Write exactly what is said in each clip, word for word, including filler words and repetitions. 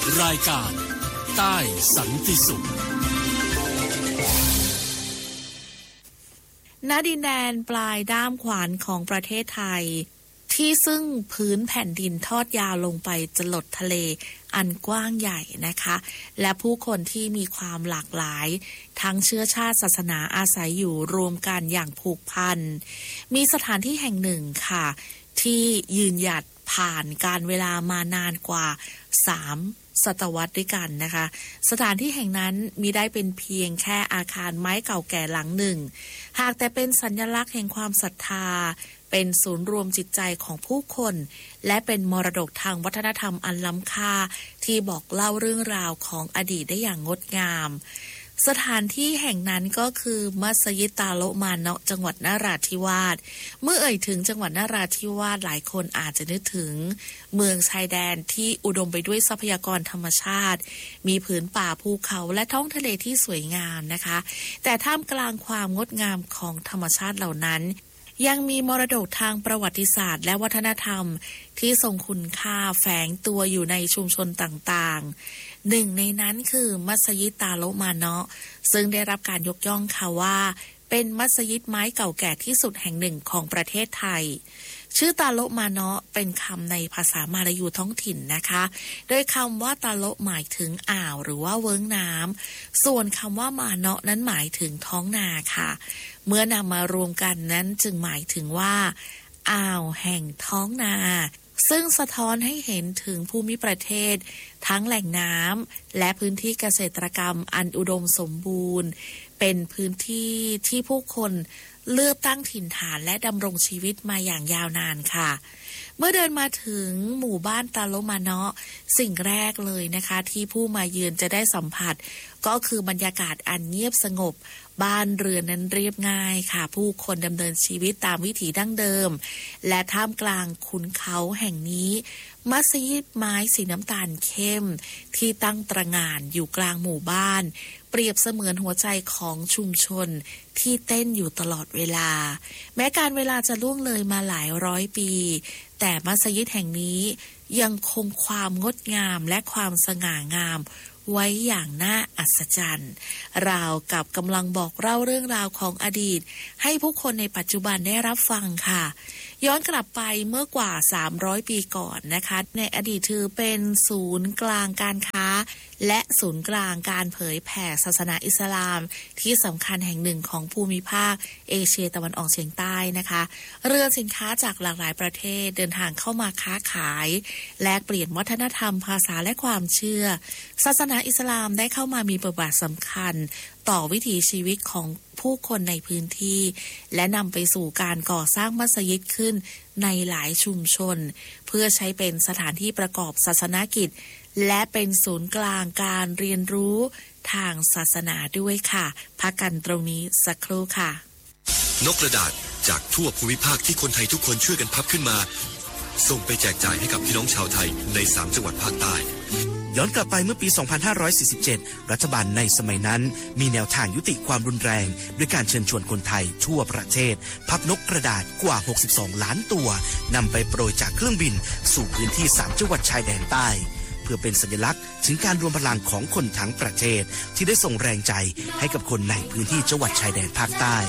รายการใต้สันติสุขณ ดินแดนปลายด้ามขวานของประเทศไทยที่ซึ่งพื้นแผ่นดินทอดยาวลงไปจรดทะเลอันกว้างใหญ่นะคะและผู้คนที่มีความหลากหลายทั้งเชื้อชาติศาสนาอาศัยอยู่รวมกันอย่างผูกพันมีสถานที่แห่งหนึ่งค่ะที่ยืนหยัดผ่านการเวลามานานกว่าสามศตวรรษด้วยกันนะคะสถานที่แห่งนั้นมิได้เป็นเพียงแค่อาคารไม้เก่าแก่หลังหนึ่งหากแต่เป็นสัญลักษณ์แห่งความศรัทธาเป็นศูนย์รวมจิตใจของผู้คนและเป็นมรดกทางวัฒนธรรมอันล้ำค่าที่บอกเล่าเรื่องราวของอดีตได้อย่างงดงามสถานที่แห่งนั้นก็คือมัสยิดตาโลมาเนาะจังหวัดนราธิวาสเมื่อเอ่ยถึงจังหวัดนราธิวาสหลายคนอาจจะนึกถึงเมืองชายแดนที่อุดมไปด้วยทรัพยากรธรรมชาติมีผืนป่าภูเขาและท้องทะเลที่สวยงามนะคะแต่ท่ามกลางความงดงามของธรรมชาติเหล่านั้นยังมีมรดกทางประวัติศาสตร์และวัฒนธรรมที่ทรงคุณค่าแฝงตัวอยู่ในชุมชนต่างๆหนึ่งในนั้นคือมัสยิดตาโลมาเนาะซึ่งได้รับการยกย่องค่ะว่าเป็นมัสยิดไม้เก่าแก่ที่สุดแห่งหนึ่งของประเทศไทยชื่อตาโลมาเนาะเป็นคำในภาษามาลายูท้องถิ่นนะคะโดยคำว่าตาโลหมายถึงอ่าวหรือว่าเวิ้งน้ำส่วนคำว่ามาเนาะนั้นหมายถึงท้องนาค่ะเมื่อนำมารวมกันนั้นจึงหมายถึงว่าอ่าวแห่งท้องนาซึ่งสะท้อนให้เห็นถึงภูมิประเทศทั้งแหล่งน้ำและพื้นที่เกษตรกรรมอันอุดมสมบูรณ์เป็นพื้นที่ที่ผู้คนเลือกตั้งถิ่นฐานและดำรงชีวิตมาอย่างยาวนานค่ะเมื่อเดินมาถึงหมู่บ้านตาโลมาเนาะสิ่งแรกเลยนะคะที่ผู้มาเยือนจะได้สัมผัสก็คือบรรยากาศอันเงียบสงบบ้านเรือนนั้นเรียบง่ายค่ะผู้คนดำเนินชีวิตตามวิถีดั้งเดิมและท่ามกลางขุนเขาแห่งนี้มัสยิดไม้สีน้ำตาลเข้มที่ตั้งตระหง่านอยู่กลางหมู่บ้านเปรียบเสมือนหัวใจของชุมชนที่เต้นอยู่ตลอดเวลาแม้การเวลาจะล่วงเลยมาหลายร้อยปีแต่มัสยิดแห่งนี้ยังคงความงดงามและความสง่างามไว้อย่างน่าอัศจรรย์ราวกับกำลังบอกเล่าเรื่องราวของอดีตให้ผู้คนในปัจจุบันได้รับฟังค่ะย้อนกลับไปเมื่อกว่าสามร้อยปีก่อนนะคะในอดีตถือเป็นศูนย์กลางการค้าและศูนย์กลางการเผยแผ่ศาสนาอิสลามที่สำคัญแห่งหนึ่งของภูมิภาคเอเชียตะวันออกเฉียงใต้นะคะเรือสินค้าจากหลากหลายประเทศเดินทางเข้ามาค้าขายแลกเปลี่ยนวัฒนธรรมภาษาและความเชื่อศาสนาอิสลามได้เข้ามามีบทบาทสำคัญต่อวิถีชีวิตของผู้คนในพื้นที่และนำไปสู่การก่อสร้างมัสยิดขึ้นในหลายชุมชนเพื่อใช้เป็นสถานที่ประกอบศาสนกิจและเป็นศูนย์กลางการเรียนรู้ทางศาสนาด้วยค่ะพักกันตรงนี้สักครู่ค่ะนกกระดาษจากทั่วภูมิภาคที่คนไทยทุกคนช่วยกันพับขึ้นมาส่งไปแจกจ่ายให้กับพี่น้องชาวไทยในสามจังหวัดภาคใต้ย้อนกลับไปเมื่อปี สองพันห้าร้อยสี่สิบเจ็ด รัฐบาลในสมัยนั้นมีแนวทางยุติความรุนแรงด้วยการเชิญชวนคนไทยทั่วประเทศพับนกกระดาษกว่าหกสิบสองล้านตัวนำไปโปรยจากเครื่องบินสู่พื้นที่สามจังหวัดชายแดนใต้เพื่อเป็นสัญลักษณ์ถึงการรวมพลังของคนทั้งประเทศที่ได้ส่งแรงใจให้กับคนในพื้นที่จังหวัดชายแดนภาคใต้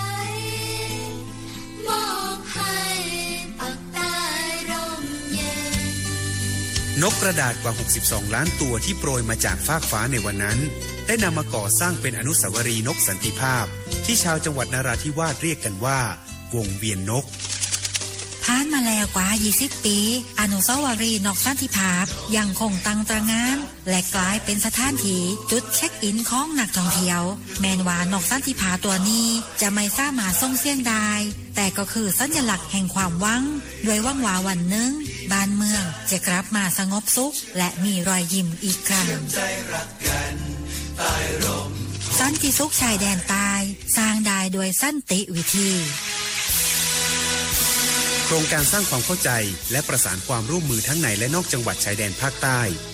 นกกระดาษกว่าหกสิบสองล้านตัวที่โปรยมาจากฟากฟ้าในวันนั้นได้นำมาก่อสร้างเป็นอนุสาวรีย์นกสันติภาพที่ชาวจังหวัดนราธิวาสเรียกกันว่าวงเวียนนกผ่านมาแล้วกว่ายี่สิบปีอนุสาวรีย์นกสันติภาพยังคงตั้งตระหง่านและกลายเป็นสถานที่จุดเช็คอินของนักท่องเที่ยวแม้ว่านกสันติภาพตัวนี้จะไม่สามารถส่งเสียงได้แต่ก็คือสัญลักษณ์แห่งความหวังด้วยหวังว่าวันหนึ่งบ้านเมืองจะกลับมาสงบสุขและมีรอยยิ้มอีกครั้งสันติสุขชายแดนใต้สร้างได้โดยสันติวิธีโครงการสร้างความเข้าใจและประสานความร่วมมือทั้งในและนอกจังหวัดชายแดนภาคใต้